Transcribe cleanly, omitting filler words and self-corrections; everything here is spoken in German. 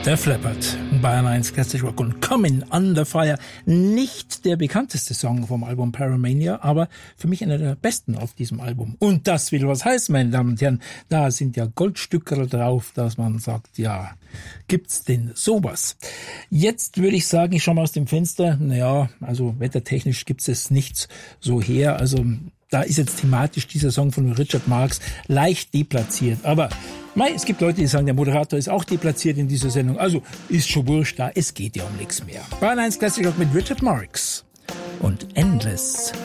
Def Leppard, Bayern 1 Classic Rock und Coming Under Fire. Nicht der bekannteste Song vom Album Paramania, aber für mich einer der besten auf diesem Album. Und das will was heißen, meine Damen und Herren. Da sind ja Goldstücke drauf, dass man sagt, ja, gibt's denn sowas? Jetzt würde ich sagen, ich schaue mal aus dem Fenster. Naja, also wettertechnisch gibt's es nichts so her. Also da ist jetzt thematisch dieser Song von Richard Marx leicht deplatziert. Aber es gibt Leute, die sagen, der Moderator ist auch deplatziert in dieser Sendung. Also ist schon wurscht da. Es geht ja um nichts mehr. Bayern 1 Classic Rock mit Richard Marx und Endless.